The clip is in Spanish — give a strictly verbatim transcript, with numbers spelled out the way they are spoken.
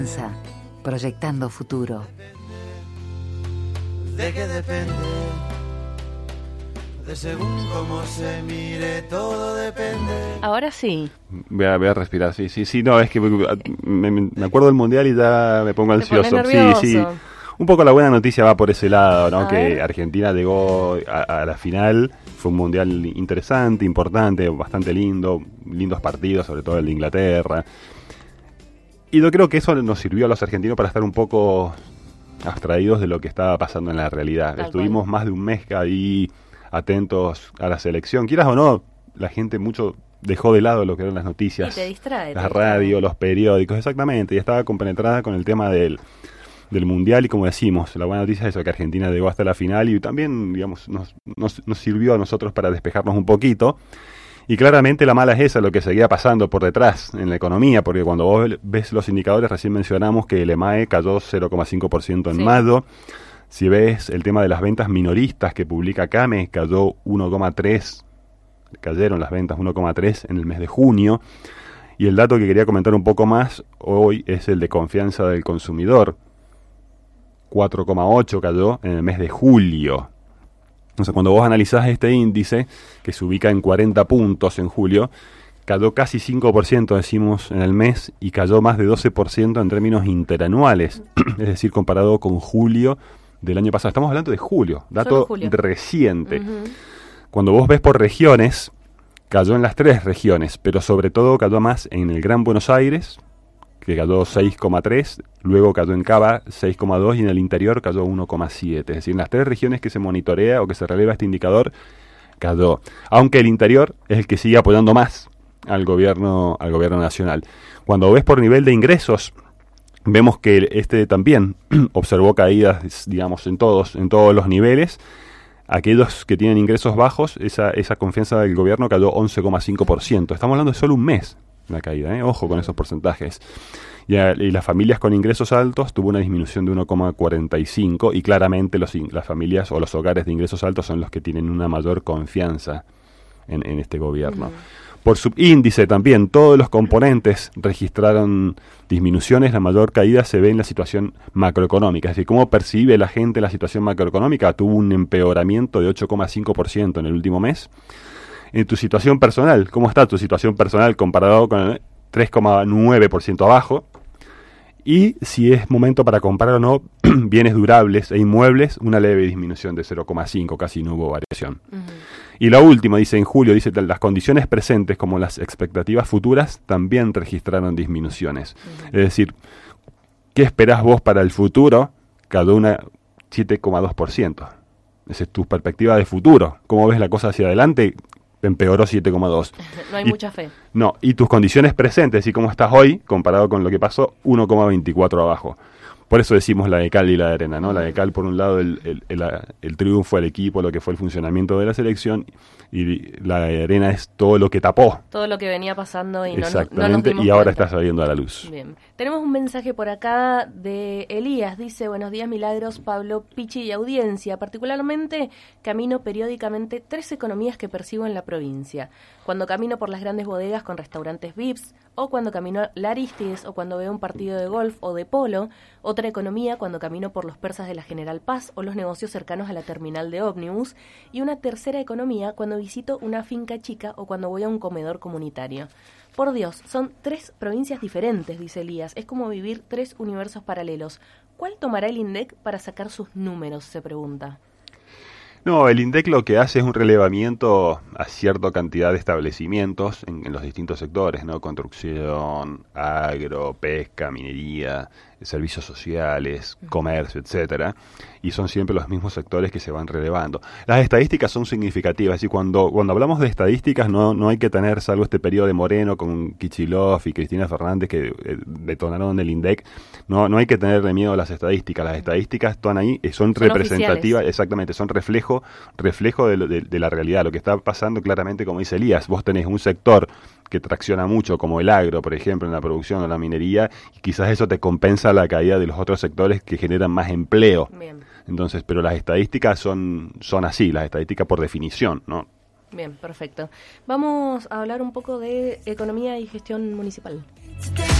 Proyectando futuro. De que depende, de según cómo se mire, todo depende. Ahora sí. Voy a, voy a respirar, sí, sí, sí, no, es que me, me acuerdo del Mundial y ya me pongo ansioso. Te pones nervioso. Sí, sí. Un poco la buena noticia va por ese lado, ¿no? A Que ver. Argentina llegó a, a la final, fue un Mundial interesante, importante, bastante lindo, lindos partidos, sobre todo el de Inglaterra. Y yo creo que eso nos sirvió a los argentinos para estar un poco abstraídos de lo que estaba pasando en la realidad. Tal Estuvimos cual. más de un mes ahí atentos a la selección. Quieras o no, la gente mucho dejó de lado lo que eran las noticias. Y te distrae. La te distrae. radio, los periódicos, exactamente. Y estaba compenetrada con el tema del, del Mundial. Y como decimos, la buena noticia es eso, que Argentina llegó hasta la final. Y también, digamos, nos, nos, nos sirvió a nosotros para despejarnos un poquito. Y claramente la mala es esa, lo que seguía pasando por detrás en la economía, porque cuando vos ves los indicadores, recién mencionamos que el E M A E cayó cero coma cinco por ciento en Sí. mayo. Si ves el tema de las ventas minoristas que publica CAME, cayó uno coma tres, cayeron las ventas uno coma tres en el mes de junio. Y el dato que quería comentar un poco más hoy es el de confianza del consumidor. cuatro coma ocho cayó en el mes de julio. Entonces, cuando vos analizás este índice, que se ubica en cuarenta puntos en julio, cayó casi cinco por ciento, decimos, en el mes, y cayó más de doce por ciento en términos interanuales, es decir, comparado con julio del año pasado. Estamos hablando de julio, dato julio. reciente. Ujú. Cuando vos ves por regiones, cayó en las tres regiones, pero sobre todo cayó más en el Gran Buenos Aires, que cayó seis coma tres, luego cayó en Cava seis coma dos y en el interior cayó uno coma siete. Es decir, en las tres regiones que se monitorea o que se releva este indicador, cayó. Aunque el interior es el que sigue apoyando más al gobierno, al gobierno nacional. Cuando ves por nivel de ingresos, vemos que este también observó caídas, digamos, en todos, en todos los niveles. Aquellos que tienen ingresos bajos, esa, esa confianza del gobierno cayó once coma cinco por ciento. Estamos hablando de solo un mes la caída, ¿eh? Ojo con esos porcentajes. Y, a, y las familias con ingresos altos tuvo una disminución de uno coma cuarenta y cinco y claramente los, in, las familias o los hogares de ingresos altos son los que tienen una mayor confianza en, en este gobierno. Mm. Por subíndice también, todos los componentes registraron disminuciones. La mayor caída se ve en la situación macroeconómica. Es decir, cómo percibe la gente la situación macroeconómica. Tuvo un empeoramiento de ocho coma cinco por ciento en el último mes. En tu situación personal, ¿cómo está tu situación personal comparado con el tres coma nueve por ciento abajo? Y si es momento para comprar o no bienes durables e inmuebles, una leve disminución de cero coma cinco, casi no hubo variación. Uh-huh. Y la última, dice en julio, dice las condiciones presentes como las expectativas futuras también registraron disminuciones. Uh-huh. Es decir, ¿qué esperás vos para el futuro? Cayó una siete coma dos por ciento. Esa es tu perspectiva de futuro. ¿Cómo ves la cosa hacia adelante? Empeoró siete coma dos. No hay y, mucha fe. No, y tus condiciones presentes y cómo estás hoy, comparado con lo que pasó, uno coma veinticuatro abajo. Por eso decimos la de cal y la de arena, ¿no? La de cal, por un lado, el, el, el, el triunfo del equipo, lo que fue el funcionamiento de la selección, y la de arena es todo lo que tapó. Todo lo que venía pasando y no, Exactamente, no nos dimos y ahora cuenta. está saliendo a la luz. Bien. Tenemos un mensaje por acá de Elías. Dice, buenos días, Milagros, Pablo, Pichi y audiencia. Particularmente, camino periódicamente tres economías que percibo en la provincia. Cuando camino por las grandes bodegas con restaurantes V I Ps, o cuando camino a la Aristides, o cuando veo un partido de golf o de polo. Otra economía cuando camino por los persas de la General Paz o los negocios cercanos a la terminal de ómnibus. Y una tercera economía cuando visito una finca chica o cuando voy a un comedor comunitario. Por Dios, son tres provincias diferentes, dice Elías. Es como vivir tres universos paralelos. ¿Cuál tomará el INDEC para sacar sus números?, se pregunta. No, el INDEC lo que hace es un relevamiento a cierta cantidad de establecimientos en, en los distintos sectores, ¿no? Construcción, agro, pesca, minería, servicios sociales, comercio, etcétera. Y son siempre los mismos sectores que se van relevando. Las estadísticas son significativas y cuando cuando hablamos de estadísticas no no hay que tener, salvo este periodo de Moreno con Kicillof y Cristina Fernández que eh, detonaron el INDEC, no no hay que tenerle miedo a las estadísticas. Las estadísticas están ahí, eh, son, son representativas, oficiales. Exactamente, son reflejo reflejo de, de, de la realidad. Lo que está pasando claramente, como dice Elías, vos tenés un sector que tracciona mucho, como el agro, por ejemplo, en la producción o la minería, y quizás eso te compensa la caída de los otros sectores que generan más empleo. Bien. Entonces, pero las estadísticas son, son así, las estadísticas por definición, ¿no? Bien, perfecto. Vamos a hablar un poco de economía y gestión municipal.